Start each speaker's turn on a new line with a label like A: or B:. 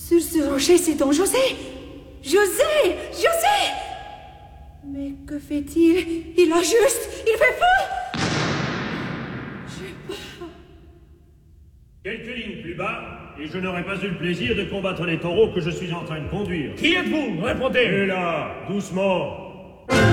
A: Sur ce rocher, c'est donc José! José! José! Mais que fait-il? Il a juste... Il fait feu! J'ai peur.
B: Quelques lignes plus bas, et je n'aurai pas eu le plaisir de combattre les taureaux que je suis en train de conduire.
C: Qui êtes-vous? Répondez!
B: Et là, doucement.